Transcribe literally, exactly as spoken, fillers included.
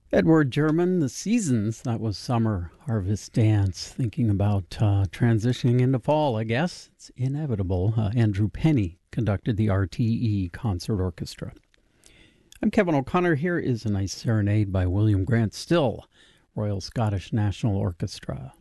Edward German, The Seasons. That was Summer Harvest Dance. Thinking about uh, transitioning into fall, I guess. It's inevitable. Uh, Andrew Penny conducted the R T E Concert Orchestra. I'm Kevin O'Connor. Here is a nice serenade by William Grant Still, Royal Scottish National Orchestra.